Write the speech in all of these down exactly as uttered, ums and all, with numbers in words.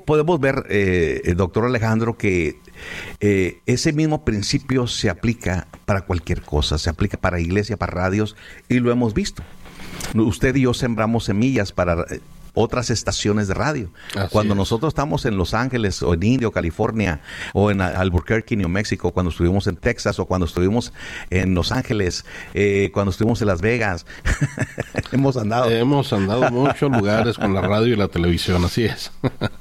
podemos ver, eh, el doctor Alejandro, que eh, ese mismo principio se aplica para cualquier cosa, se aplica para iglesia, para radios, y lo hemos visto. Usted y yo sembramos semillas para eh, otras estaciones de radio. Así cuando es. Nosotros estamos en Los Ángeles o en Indio, California, o en Albuquerque, New México, cuando estuvimos en Texas o cuando estuvimos en Los Ángeles, eh, cuando estuvimos en Las Vegas, hemos andado. Hemos andado en muchos lugares con la radio y la televisión, así es.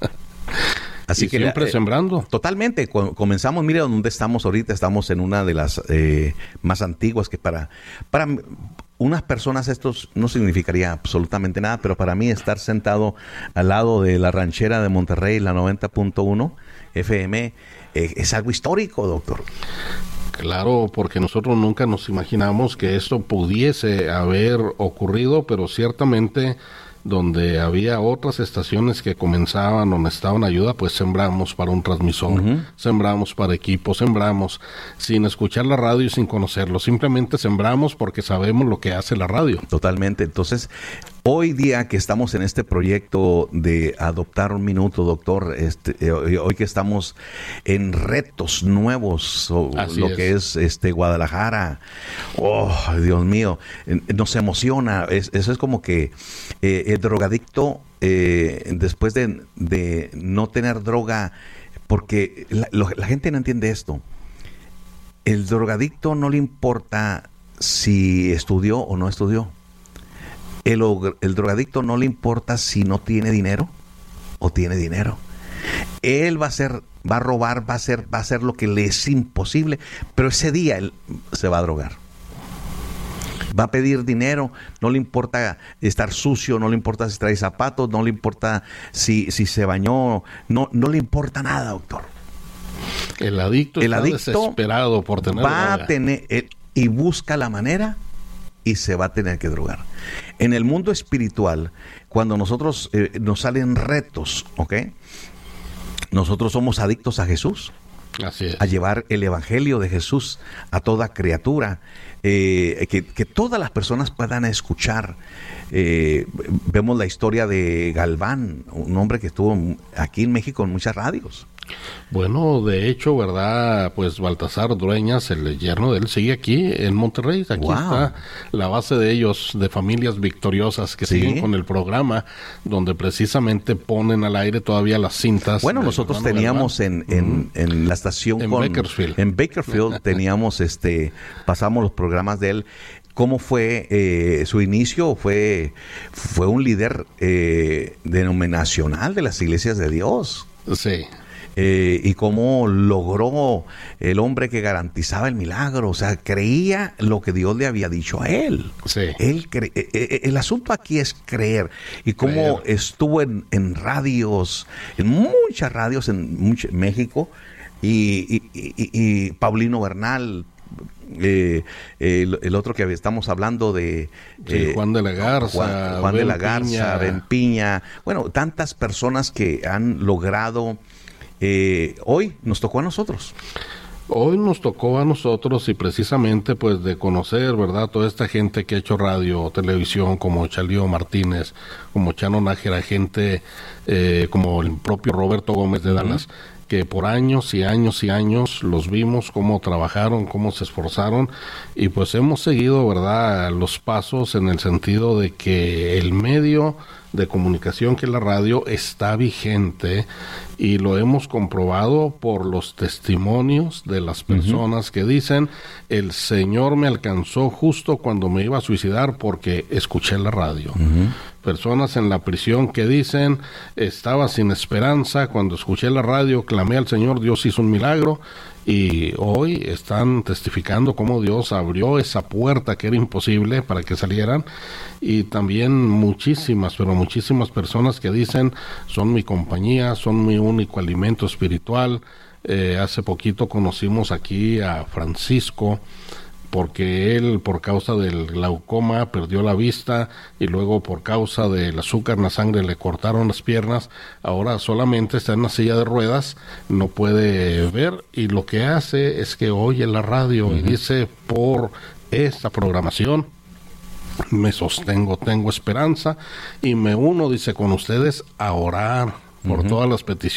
Así y que siempre eh, sembrando. Totalmente. Cuando comenzamos, mire dónde estamos ahorita. Estamos en una de las eh, más antiguas que para para unas personas esto no significaría absolutamente nada, pero para mí estar sentado al lado de la ranchera de Monterrey, la noventa punto uno F M, eh, es algo histórico, doctor. Claro, porque nosotros nunca nos imaginamos que esto pudiese haber ocurrido, pero ciertamente donde había otras estaciones que comenzaban o necesitaban ayuda, pues sembramos para un transmisor, uh-huh. sembramos para equipos, sembramos sin escuchar la radio y sin conocerlo, simplemente sembramos porque sabemos lo que hace la radio. Totalmente. Entonces, hoy día que estamos en este proyecto de adoptar un minuto, doctor, este, eh, hoy que estamos en retos nuevos, o lo es. que es este Guadalajara, oh, Dios mío, eh, nos emociona. Es, eso es como que eh, el drogadicto, eh, después de, de no tener droga, porque la, lo, la gente no entiende esto. El drogadicto no le importa si estudió o no estudió. El, el drogadicto no le importa si no tiene dinero o tiene dinero. Él va a hacer, va a robar, va a hacer, va a hacer lo que le es imposible, pero ese día él se va a drogar. Va a pedir dinero, no le importa estar sucio, no le importa si trae zapatos, no le importa si, si se bañó, no, no le importa nada, doctor. El adicto el está adicto desesperado por tener va droga. a tener eh, y busca la manera y se va a tener que drogar. En el mundo espiritual, cuando nosotros eh, nos salen retos, ¿ok? Nosotros somos adictos a Jesús. Así es. A llevar el evangelio de Jesús a toda criatura, eh, que, que todas las personas puedan escuchar. Eh, vemos la historia de Galván, un hombre que estuvo aquí en México en muchas radios. Bueno, de hecho, ¿verdad? Pues Baltasar Dueñas, el yerno de él, sigue aquí en Monterrey. Aquí wow. está la base de ellos, de Familias Victoriosas, que ¿Sí? siguen con el programa, donde precisamente ponen al aire todavía las cintas. Bueno, nosotros teníamos en, en, en la estación en con, Bakersfield. En Bakersfield teníamos, este, pasamos los programas de él. ¿Cómo fue eh, su inicio? Fue, fue un líder eh, denominacional de las iglesias de Dios. Sí. Eh, y cómo logró el hombre que garantizaba el milagro, o sea, creía lo que Dios le había dicho a él. Sí. Él cre- eh, el asunto aquí es creer, y cómo creer. Estuvo en, en radios, en muchas radios en mucho, México, y, y, y, y Paulino Bernal, eh, el, el otro que estamos hablando de sí, eh, Juan de la Garza, Juan, Juan de la Garza, Piña. Ben Piña, bueno, tantas personas que han logrado. Eh, hoy nos tocó a nosotros. Hoy nos tocó a nosotros y precisamente pues de conocer, ¿verdad? Toda esta gente que ha hecho radio o televisión, como Chalío Martínez, como Chano Nájera, gente eh, como el propio Roberto Gómez de Dallas, uh-huh. que por años y años y años los vimos cómo trabajaron, cómo se esforzaron, y pues hemos seguido, ¿verdad?, los pasos en el sentido de que el medio de comunicación que es la radio está vigente, y lo hemos comprobado por los testimonios de las personas uh-huh. que dicen: el Señor me alcanzó justo cuando me iba a suicidar porque escuché la radio. Uh-huh. Personas en la prisión que dicen: estaba sin esperanza, cuando escuché la radio clamé al Señor, Dios hizo un milagro. Y hoy están testificando cómo Dios abrió esa puerta que era imposible para que salieran. Y también muchísimas, pero muchísimas personas que dicen: son mi compañía, son mi único alimento espiritual. Eh, hace poquito conocimos aquí a Francisco, porque él, por causa del glaucoma, perdió la vista, y luego por causa del azúcar en la sangre le cortaron las piernas. Ahora solamente está en una silla de ruedas, no puede ver, y lo que hace es que oye la radio uh-huh. y dice: por esta programación me sostengo, tengo esperanza, y me uno, dice, con ustedes a orar por uh-huh. todas las peticiones